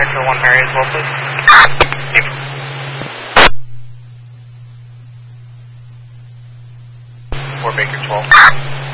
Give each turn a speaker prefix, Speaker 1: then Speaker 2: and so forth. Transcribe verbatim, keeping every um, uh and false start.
Speaker 1: Baker one Mary as well, please. four Baker twelve.